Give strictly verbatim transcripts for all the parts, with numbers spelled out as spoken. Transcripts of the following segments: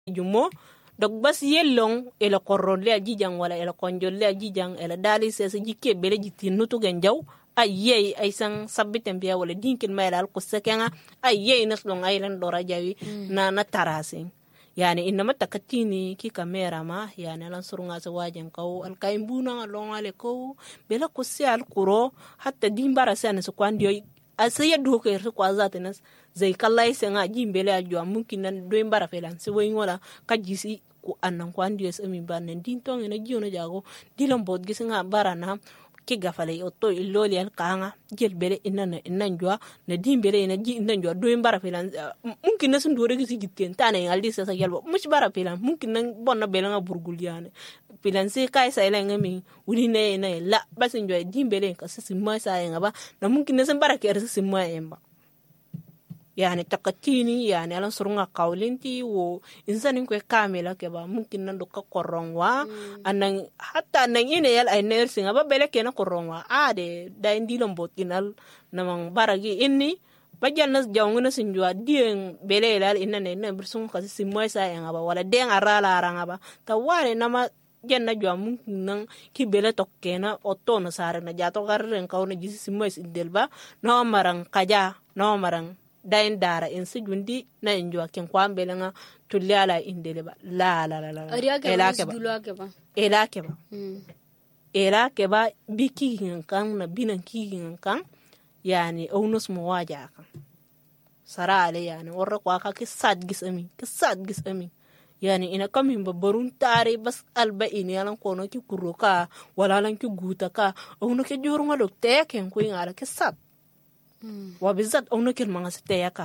jumo dok bas yellong ela korronle ajijang wala ela konjolle ajijang ela dali sese jikke bele jitinutu genjaw ayey ay sang sabbiten biya wala dinkin mayal ko sekenga ayey naslong aylan dora jawi mm. na na tarasin yani inama takatini ki kamera ma yani lan surunga sa wajen kaw al kaimbuna long ale ko bela ko se al kuro hatta dimbara sen so kwandio asaya do ko er ko azatinas zai kallai senga jimbele ajwa mumkin nan do imbara felan se woy ngola kajisi ku annan kwandio es mi banen din tong ina jiona jago dilam bod gisinga barana ki gafale otto illoli al kanga jel bele inana inan jwa na dimbele ina ji inan jwa do imbara felan mumkin nasun do regi sigitten tane aldi sa sa gelbo mush bara felan mumkin nan bonna bele nga burguliane felan se kai sa ila ngami wuni ne ne la basin jwa dimbele ka sisi ma sa ngaba na mumkin nasun bara ke sisi ma emba yani takatini yani alan surunga kaulinti wo insanin ko kamela ke ba mungkin nan do ka korongwa mm. anan hatta nan ine yal ay nursing aba bele ke na korongwa ade da indi lombot inal namang baragi inni bajal nas jawnguna sinjwa dien bele lal inna ne na bursun ka simoy sa yang aba wala den arala aranga ba ta ware nama jenna jwa mungkin nan ki bele tokkena otto na sare na jato garren kawna jisi simoy sindelba no marang kaja no marang dain dara in si jundi na injwa ken kwambele nga tulyala indele ba la la la la ela ke ba ela ke ba ela ke ba biki kan na binan ki kan yani onus mo waja kan sara ale yani warra kwa ka ki sad gis ami ki sad gis ami yani ina kamin babbarun tare bas alba ini yalan kono ki kuroka wala lan ki guta ka ono ke jorunga dokte ken ko ngala ki sad Mm. wa bizat ono kel manga seteyaka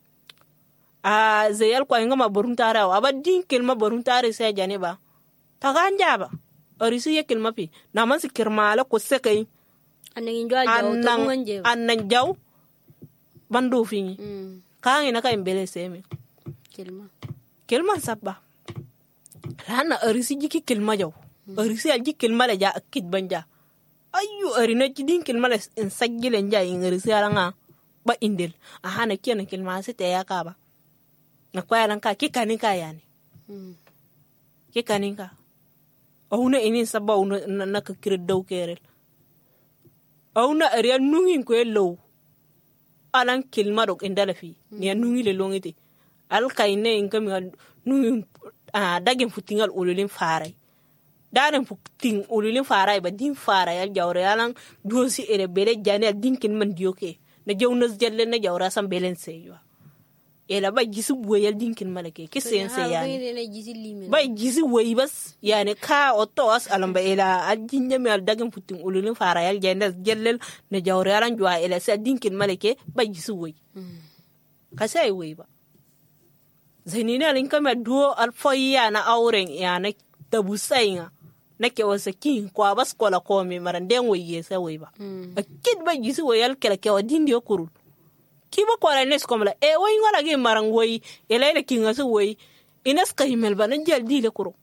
a zeyal ko ngama boruntara wa badin kel ma boruntare se jani ba taganya ba orisi yekel mapi na man sikir mala ko sekay anan njwa jaw to nganje anan jaw bandu fini mm. kaangi naka imbele seme kelma kelma sabba rana orisi jiki kelma jaw mm. orisi alji kelma la ja akid banja ayu arina jidin kilma la in sagile nja ingari siaranga ba indel ahana kiana kilma sete yaka ba na kwaya ka kikanika yani mm. kikanika auna ini sabba una na ka kire daw kerel auna ariya nungin ko low alan kilma dok indala fi mm. ni nungi le longite al kayne ingam nungin ah dagin futingal ululin faray daren futing ululin faray ba din faray al jawre yalan dosi ere bele jani al dinkin man dioke na jawnas jelle na jawra sam belen seywa ela ba gisu boyal dinkin malake ki sense yani ba gisu woy bas yani ka otos alamba ela al jinja mi al dagin futing ululin faray al jende jelle na jawre yalan jwa ela sa dinkin malake ba gisu woy mm. ka sai woy ba zainina lin kama duo al foya na auren yana tabusainga nake wasa kin kwa bas kola komi marande woyye sa woy ba mm. akid ba jisi woyal kala ke wadindi okurul kiba kola nes komla e woy ngala ge marang woy ela ela kinga sa woy inas kahimel ba nan jal dile kuro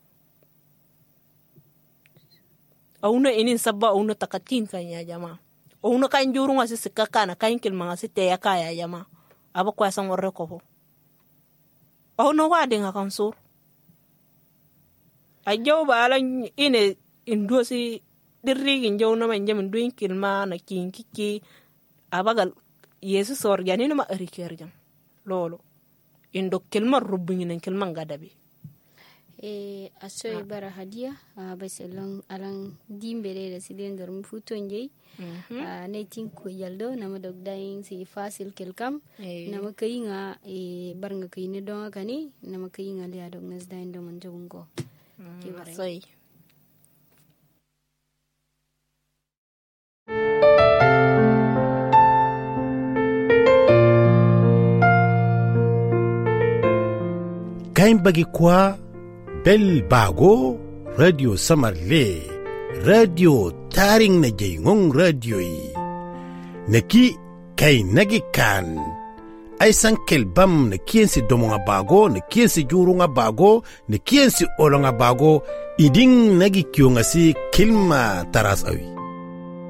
auna inin sabba auna takatin kan ya jama auna kan juru ngasi sikaka na kan kil manga site ya kaya jama aba kwa san worre ko auna wade nga kan sur ajaw balan ine indosi dirrigin jaw na man jamin duin kilma na kinkiki abagal yesu sorgani no ma rikerjam lolo indo kilma rubbin nan kilman gadabe e asoy bara hadia baselang alang dimbere da silindar mu futon jey ne tin ko yaldo na madog dain si fasil kelkam na makayinga e barnga kayne don kani na makayinga li adog nas dain do man jogungo soy kain bagi kwa bel bago radio samarle radio taring na jengong radio yi neki kay nagi kan ay sankel bam na kiensi domonga bago na kiensi jurunga bago na kiensi olonga bago iding nagi kyonga si kilma taras awi